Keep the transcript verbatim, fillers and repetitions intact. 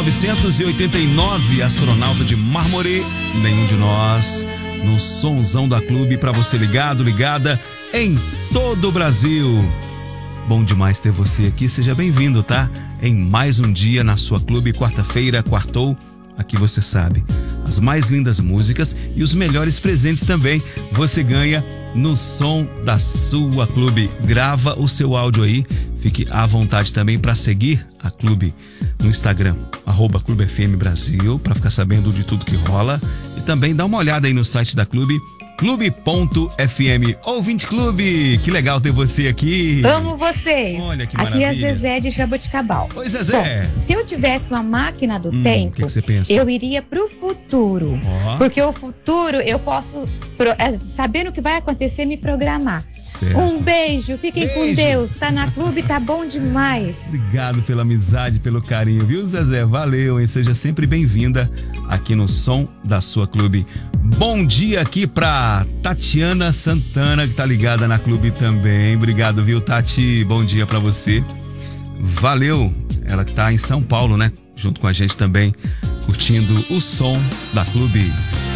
novecentos e oitenta e nove, Astronauta de Mármore, Nenhum de Nós, no Sonzão da Clube, pra você ligado, ligada em todo o Brasil. Bom demais ter você aqui, seja bem-vindo, tá? Em mais um dia na sua Clube, quarta-feira, quartou, aqui você sabe, as mais lindas músicas e os melhores presentes também você ganha no som da sua Clube. Grava o seu áudio aí, fique à vontade também para seguir a Clube no Instagram, arroba Clube F M Brasil, para ficar sabendo de tudo que rola, e também dá uma olhada aí no site da Clube, clube ponto f m. Ouvinte Clube, que legal ter você aqui. Amo vocês. Olha que aqui maravilha. Aqui é a Zezé de Jaboticabal. Oi, Zezé. Bom, se eu tivesse uma máquina do hum, tempo, que que você pensa? Eu iria pro futuro. Oh. Porque o futuro eu posso, sabendo o que vai acontecer, me programar. Certo. Um beijo, fiquem beijo. Com Deus. Tá na Clube, tá bom demais. Obrigado pela amizade, pelo carinho, viu, Zezé? Valeu, hein? Seja sempre bem-vinda aqui no Som da Sua Clube. Bom dia aqui pra Tatiana Santana, que tá ligada na Clube também. Obrigado, viu, Tati? Bom dia pra você. Valeu. Ela que tá em São Paulo, né? Junto com a gente também, curtindo o som da Clube.